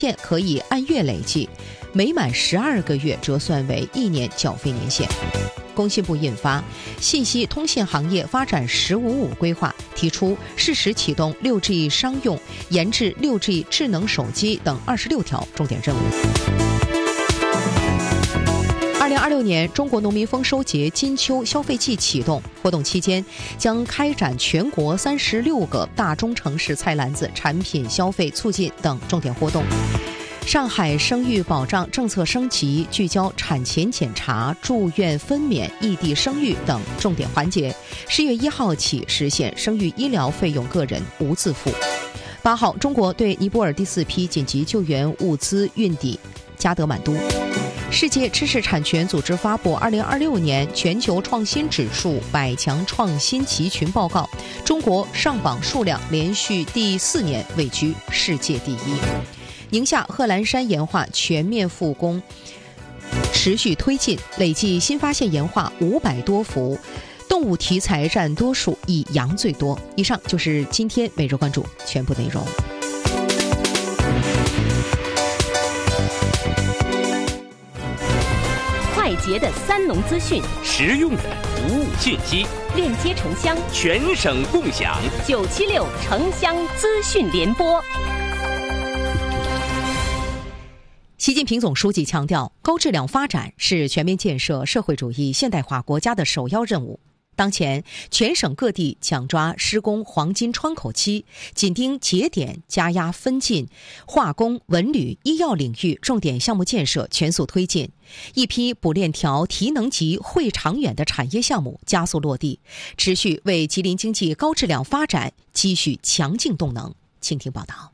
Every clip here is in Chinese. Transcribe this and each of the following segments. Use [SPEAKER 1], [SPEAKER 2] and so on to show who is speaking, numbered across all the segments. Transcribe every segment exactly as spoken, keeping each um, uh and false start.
[SPEAKER 1] 现可以按月累计，每满十二个月折算为一年缴费年限。工信部印发《信息通信行业发展“十五五”规划》，提出适时启动 六 G 商用、研制 六 G 智能手机等二十六条重点任务。二零二六年中国农民丰收节金秋消费季启动，活动期间将开展全国三十六个大中城市菜篮子产品消费促进等重点活动。上海生育保障政策升级，聚焦产前检查、住院分娩、异地生育等重点环节。十月一号起实现生育医疗费用个人无自付。八号，中国对尼泊尔第四批紧急救援物资运抵加德满都。世界知识产权组织发布二零二六年全球创新指数百强创新集群报告，中国上榜数量连续第四年位居世界第一。宁夏贺兰山岩画全面复工持续推进，累计新发现岩画五百多幅，动物题材占多数，以羊最多。以上就是今天每日关注全部内容。
[SPEAKER 2] 快捷的三农资讯，
[SPEAKER 3] 实用的服务信息，
[SPEAKER 2] 链接城乡，
[SPEAKER 3] 全省共享。
[SPEAKER 2] 九七六城乡资讯联播。
[SPEAKER 1] 习近平总书记强调，高质量发展是全面建设社会主义现代化国家的首要任务。当前，全省各地抢抓施工黄金窗口期，紧盯节点，加压分进，化工、文旅、医药领域重点项目建设全速推进，一批补链条、提能级、会长远的产业项目加速落地，持续为吉林经济高质量发展积蓄强劲动能。请听报道。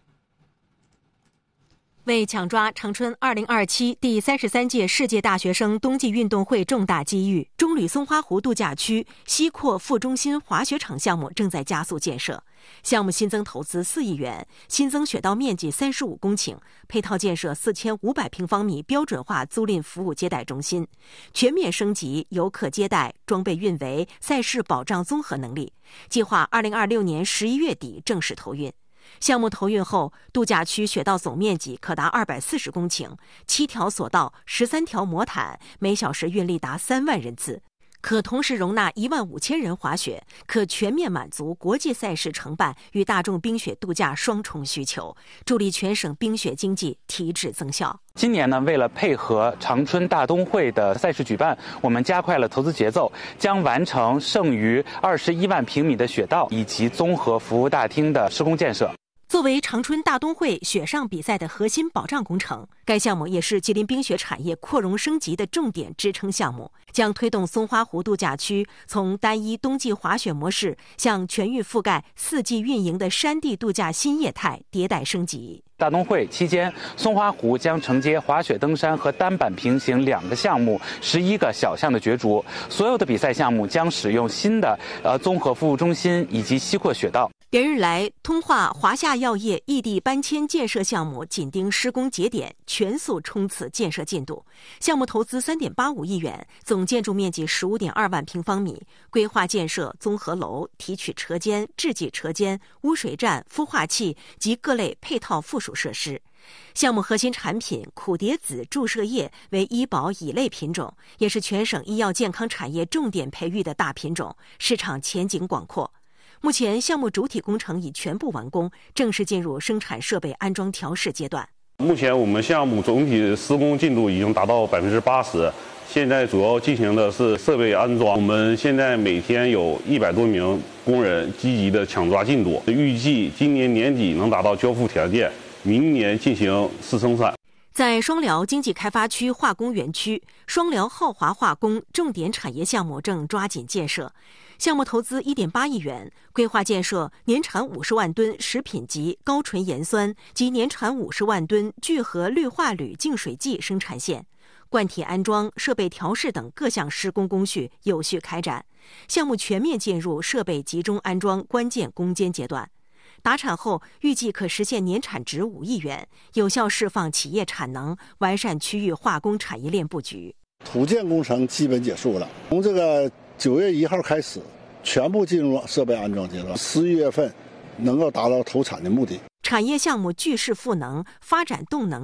[SPEAKER 4] 为抢抓长春二零二七第三十三届世界大学生冬季运动会重大机遇，中旅松花湖度假区西扩副中心滑雪场项目正在加速建设。项目新增投资四亿元，新增雪道面积三十五公顷，配套建设四千五百平方米标准化租赁服务接待中心，全面升级游客接待、装备运维、赛事保障综合能力。计划二零二六年十一月底正式投运。项目投运后，度假区雪道总面积可达二百四十公顷，七条索道、十三条魔毯，每小时运力达三万人次，可同时容纳一万五千人滑雪，可全面满足国际赛事承办与大众冰雪度假双重需求，助力全省冰雪经济提质增效。
[SPEAKER 5] 今年呢，为了配合长春大冬会的赛事举办，我们加快了投资节奏，将完成剩余二十一万平米的雪道以及综合服务大厅的施工建设。
[SPEAKER 4] 作为长春大冬会雪上比赛的核心保障工程，该项目也是吉林冰雪产业扩容升级的重点支撑项目，将推动松花湖度假区从单一冬季滑雪模式向全域覆盖四季运营的山地度假新业态迭代升级。
[SPEAKER 5] 大冬会期间，松花湖将承接滑雪登山和单板平行两个项目，十一个小项的角逐。所有的比赛项目将使用新的呃综合服务中心以及西扩雪道。
[SPEAKER 4] 连日来，通化华夏药业异地搬迁建设项目紧盯施工节点，全速冲刺建设进度。项目投资 三点八五亿元，总建筑面积 十五点二万平方米，规划建设综合楼、提取车间、制剂车间、污水站、孵化器及各类配套附属设施。项目核心产品苦蝶子注射液为医保乙类品种，也是全省医药健康产业重点培育的大品种，市场前景广阔。目前项目主体工程已全部完工，正式进入生产设备安装调试阶段。
[SPEAKER 6] 目前我们项目总体施工进度已经达到百分之八十，现在主要进行的是设备安装。我们现在每天有一百多名工人积极的抢抓进度，预计今年年底能达到交付条件，明年进行试生产。
[SPEAKER 4] 在双辽经济开发区化工园区，双辽浩华化工重点产业项目正抓紧建设。项目投资 一点八亿元，规划建设年产五十万吨食品级高纯盐酸及年产五十万吨聚合氯化铝净水剂生产线，灌体安装、设备调试等各项施工工序有序开展，项目全面进入设备集中安装关键攻坚阶段。达产后，预计可实现年产值五亿元，有效释放企业产能，完善区域化工产业链布局。
[SPEAKER 7] 土建工程基本结束了，从这个九月一号开始，全部进入设备安装阶段，十一月份能够达到投产的目的。
[SPEAKER 4] 产业项目聚势赋能，发展动能